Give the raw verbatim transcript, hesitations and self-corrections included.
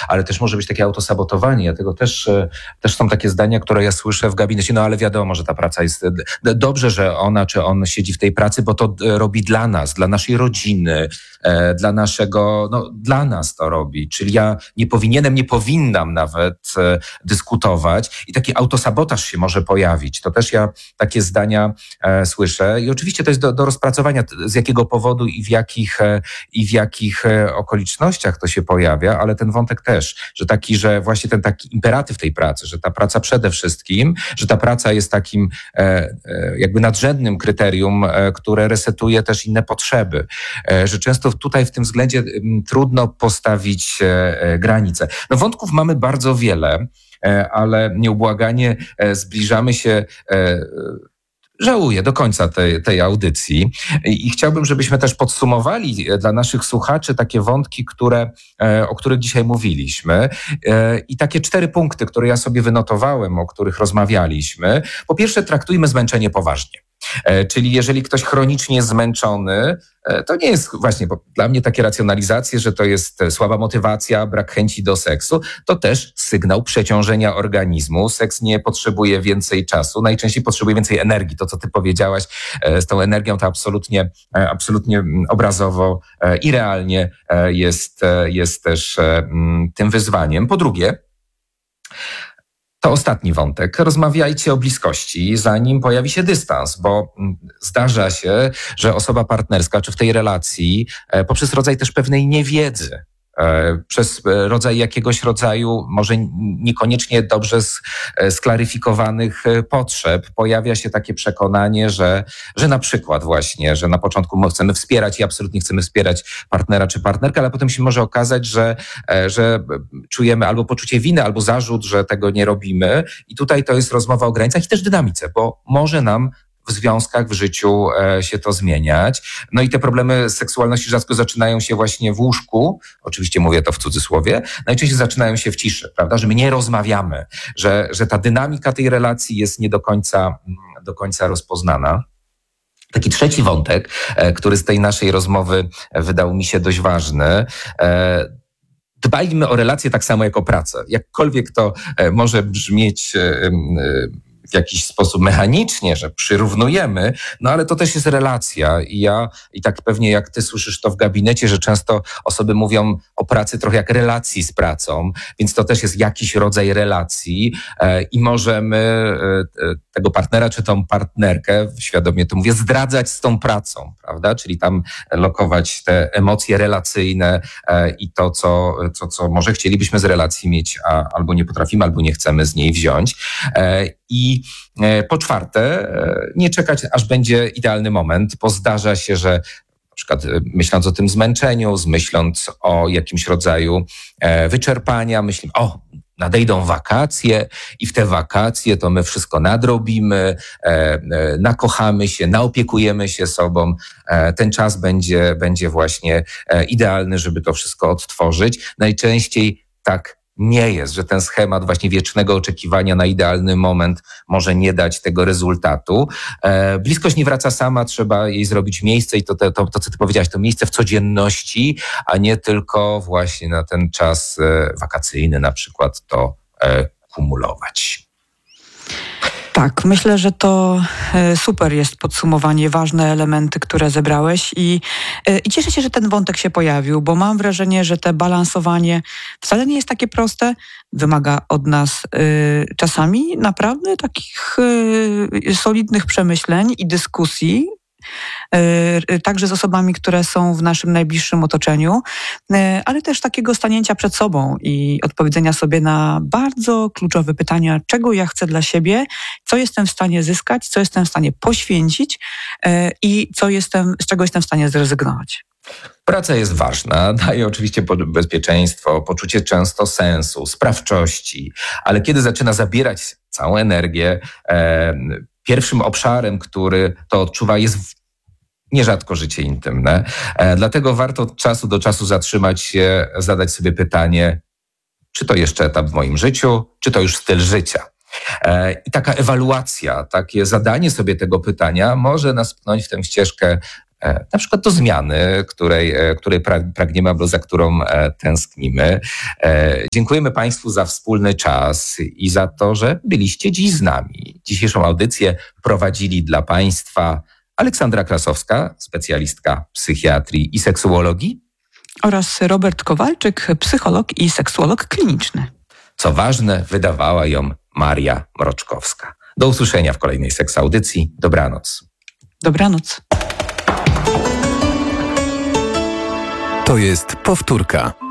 ale też może być takie autosabotowanie. Ja tego też, też są takie zdania, które ja słyszę w gabinecie, no ale wiadomo, że ta praca jest dobrze, że ona czy on siedzi w tej pracy, bo to robi dla nas, dla naszej rodziny, dla naszego, no dla nas to robi, czyli ja nie powinienem, nie powinnam nawet dyskutować i taki autosabotaż się może pojawić. To też ja takie zdania e, słyszę i oczywiście to jest do, do rozpracowania, z jakiego powodu i w jakich, e, i w jakich e, okolicznościach to się pojawia, ale ten wątek też, że taki, że właśnie ten taki imperatyw tej pracy, że ta praca przede wszystkim, że ta praca jest takim e, e, jakby nadrzędnym kryterium, e, które resetuje też inne potrzeby, e, że często tutaj w tym względzie m, trudno postawić e, granice. No wątków mamy bardzo wiele, ale nieubłaganie zbliżamy się, żałuję, do końca tej, tej audycji i chciałbym, żebyśmy też podsumowali dla naszych słuchaczy takie wątki, które, o których dzisiaj mówiliśmy i takie cztery punkty, które ja sobie wynotowałem, o których rozmawialiśmy. Po pierwsze, traktujmy zmęczenie poważnie. Czyli jeżeli ktoś chronicznie jest zmęczony, to nie jest właśnie, bo dla mnie takie racjonalizacje, że to jest słaba motywacja, brak chęci do seksu, to też sygnał przeciążenia organizmu. Seks nie potrzebuje więcej czasu, najczęściej potrzebuje więcej energii. To, co ty powiedziałaś, z tą energią to absolutnie, absolutnie obrazowo i realnie jest, jest też tym wyzwaniem. Po drugie, to ostatni wątek. Rozmawiajcie o bliskości, zanim pojawi się dystans, bo zdarza się, że osoba partnerska, czy w tej relacji, poprzez rodzaj też pewnej niewiedzy, przez rodzaj jakiegoś rodzaju, może niekoniecznie dobrze sklaryfikowanych potrzeb, pojawia się takie przekonanie, że, że na przykład właśnie, że na początku chcemy wspierać i absolutnie chcemy wspierać partnera czy partnerkę, ale potem się może okazać, że, że czujemy albo poczucie winy, albo zarzut, że tego nie robimy i tutaj to jest rozmowa o granicach i też dynamice, bo może nam w związkach, w życiu e, się to zmieniać. No i te problemy seksualności rzadko zaczynają się właśnie w łóżku, oczywiście mówię to w cudzysłowie, najczęściej zaczynają się w ciszy, prawda, że my nie rozmawiamy, że, że ta dynamika tej relacji jest nie do końca, do końca rozpoznana. Taki trzeci wątek, e, który z tej naszej rozmowy wydał mi się dość ważny, e, dbajmy o relacje tak samo jak o pracę. Jakkolwiek to e, może brzmieć e, e, w jakiś sposób mechanicznie, że przyrównujemy, no ale to też jest relacja i ja, i tak pewnie jak ty słyszysz to w gabinecie, że często osoby mówią o pracy trochę jak relacji z pracą, więc to też jest jakiś rodzaj relacji e, i możemy e, tego partnera czy tą partnerkę, świadomie to mówię, zdradzać z tą pracą, prawda? Czyli tam lokować te emocje relacyjne e, i to, co, co, co może chcielibyśmy z relacji mieć, a albo nie potrafimy, albo nie chcemy z niej wziąć. E, I po czwarte, nie czekać, aż będzie idealny moment, bo zdarza się, że na przykład myśląc o tym zmęczeniu, myśląc o jakimś rodzaju wyczerpania, myślimy, o, nadejdą wakacje i w te wakacje to my wszystko nadrobimy, nakochamy się, naopiekujemy się sobą. Ten czas będzie, będzie właśnie idealny, żeby to wszystko odtworzyć. Najczęściej tak nie jest, że ten schemat właśnie wiecznego oczekiwania na idealny moment może nie dać tego rezultatu. E, bliskość nie wraca sama, trzeba jej zrobić miejsce i to, to, to, to co ty powiedziałaś, to miejsce w codzienności, a nie tylko właśnie na ten czas e, wakacyjny na przykład to e, kumulować. Tak, myślę, że to super jest podsumowanie, ważne elementy, które zebrałeś i, i cieszę się, że ten wątek się pojawił, bo mam wrażenie, że te balansowanie wcale nie jest takie proste, wymaga od nas y, czasami naprawdę takich y, solidnych przemyśleń i dyskusji, także z osobami, które są w naszym najbliższym otoczeniu, ale też takiego stanięcia przed sobą i odpowiedzenia sobie na bardzo kluczowe pytania, czego ja chcę dla siebie, co jestem w stanie zyskać, co jestem w stanie poświęcić i co jestem, z czego jestem w stanie zrezygnować. Praca jest ważna, daje oczywiście bezpieczeństwo, poczucie często sensu, sprawczości, ale kiedy zaczyna zabierać całą energię, e, pierwszym obszarem, który to odczuwa, jest nierzadko życie intymne. E, dlatego warto od czasu do czasu zatrzymać się, zadać sobie pytanie, czy to jeszcze etap w moim życiu, czy to już styl życia. E, I taka ewaluacja, takie zadanie sobie tego pytania może nas pchnąć w tę ścieżkę e, na przykład do zmiany, której, e, której pra- pragniemy albo za którą e, tęsknimy. E, dziękujemy Państwu za wspólny czas i za to, że byliście dziś z nami. Dzisiejszą audycję prowadzili dla Państwa Aleksandra Krasowska, specjalistka psychiatrii i seksuologii, oraz Robert Kowalczyk, psycholog i seksuolog kliniczny. Co ważne, wydawała ją Maria Mroczkowska. Do usłyszenia w kolejnej seksaudycji. Dobranoc. Dobranoc. To jest powtórka.